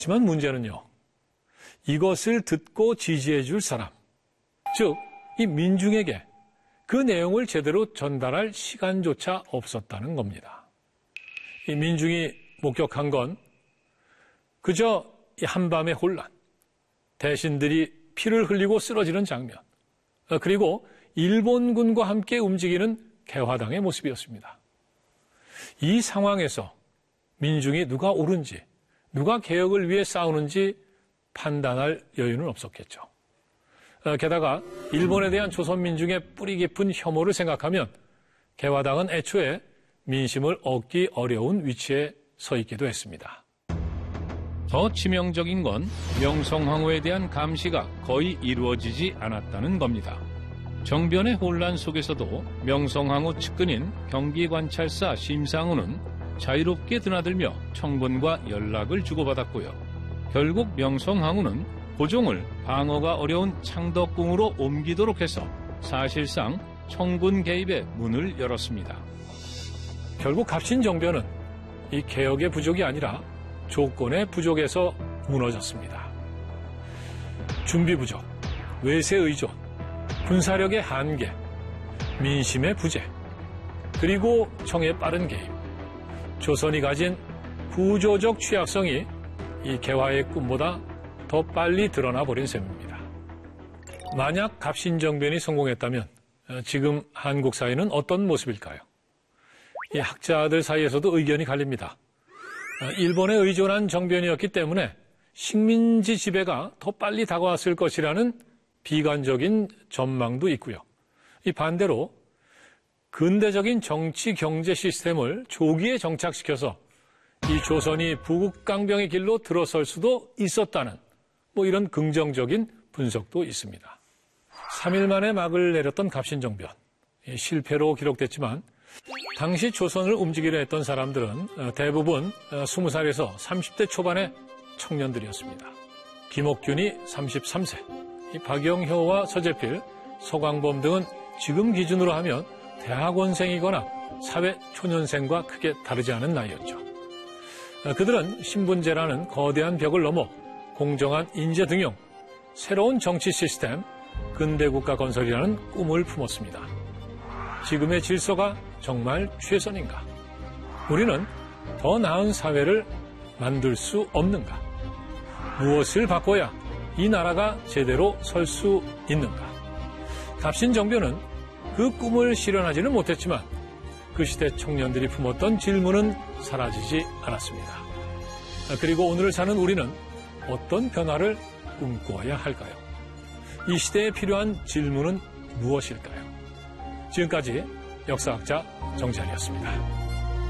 하지만 문제는요, 이것을 듣고 지지해 줄 사람, 즉 이 민중에게 그 내용을 제대로 전달할 시간조차 없었다는 겁니다. 이 민중이 목격한 건 그저 이 한밤의 혼란, 대신들이 피를 흘리고 쓰러지는 장면, 그리고 일본군과 함께 움직이는 개화당의 모습이었습니다. 이 상황에서 민중이 누가 옳은지, 누가 개혁을 위해 싸우는지 판단할 여유는 없었겠죠. 게다가 일본에 대한 조선 민중의 뿌리 깊은 혐오를 생각하면 개화당은 애초에 민심을 얻기 어려운 위치에 서 있기도 했습니다. 더 치명적인 건 명성황후에 대한 감시가 거의 이루어지지 않았다는 겁니다. 정변의 혼란 속에서도 명성황후 측근인 경기관찰사 심상우는 자유롭게 드나들며 청군과 연락을 주고받았고요. 결국 명성황후는 고종을 방어가 어려운 창덕궁으로 옮기도록 해서 사실상 청군 개입의 문을 열었습니다. 결국 갑신정변은 이 개혁의 부족이 아니라 조건의 부족에서 무너졌습니다. 준비 부족, 외세 의존, 군사력의 한계, 민심의 부재, 그리고 청의 빠른 개입, 조선이 가진 구조적 취약성이 이 개화의 꿈보다 더 빨리 드러나 버린 셈입니다. 만약 갑신정변이 성공했다면 지금 한국 사회는 어떤 모습일까요? 이 학자들 사이에서도 의견이 갈립니다. 일본에 의존한 정변이었기 때문에 식민지 지배가 더 빨리 다가왔을 것이라는 비관적인 전망도 있고요. 이 반대로 근대적인 정치 경제 시스템을 조기에 정착시켜서 이 조선이 부국강병의 길로 들어설 수도 있었다는 이런 긍정적인 분석도 있습니다. 3일 만에 막을 내렸던 갑신정변, 실패로 기록됐지만 당시 조선을 움직이려 했던 사람들은 대부분 20살에서 30대 초반의 청년들이었습니다. 김옥균이 33세, 박영효와 서재필, 서광범 등은 지금 기준으로 하면 대학원생이거나 사회초년생과 크게 다르지 않은 나이였죠. 그들은 신분제라는 거대한 벽을 넘어 공정한 인재 등용, 새로운 정치 시스템, 근대국가 건설이라는 꿈을 품었습니다. 지금의 질서가 정말 최선인가? 우리는 더 나은 사회를 만들 수 없는가? 무엇을 바꿔야 이 나라가 제대로 설 수 있는가? 갑신정변은 그 꿈을 실현하지는 못했지만 그 시대 청년들이 품었던 질문은 사라지지 않았습니다. 그리고 오늘을 사는 우리는 어떤 변화를 꿈꿔야 할까요? 이 시대에 필요한 질문은 무엇일까요? 지금까지 역사학자 정찬이었습니다.